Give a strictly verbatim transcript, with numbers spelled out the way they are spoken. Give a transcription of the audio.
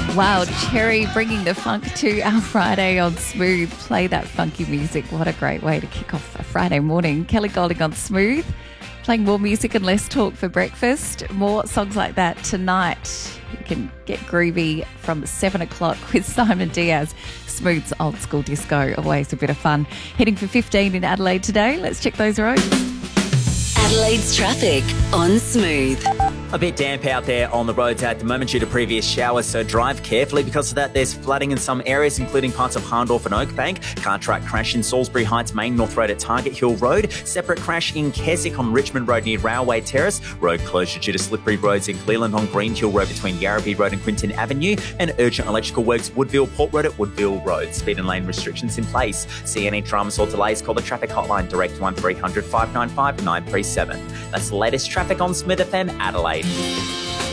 Wild Cherry bringing the funk to our Friday on Smooth. Play that funky music. What a great way to kick off a Friday morning. Kelly Golding on Smooth. Playing more music and less talk for breakfast. More songs like that tonight. You can get groovy from seven o'clock with Simon Diaz. Smooth's old school disco. Always a bit of fun. Heading for fifteen in Adelaide today. Let's check those roads. Adelaide's traffic on Smooth. A bit damp out there on the roads at the moment due to previous showers, so drive carefully. Because of that, there's flooding in some areas, including parts of Harndorf and Oakbank. Car track crash in Salisbury Heights, Main North Road at Target Hill Road. Separate crash in Keswick on Richmond Road near Railway Terrace. Road closure due to slippery roads in Cleveland on Greenhill Road between Yarrabee Road and Quinton Avenue. And urgent electrical works Woodville Port Road at Woodville Road. Speed and lane restrictions in place. See any dramas or delays, call the traffic hotline direct one three hundred five nine five nine three seven. That's the latest traffic on Smooth F M Adelaide.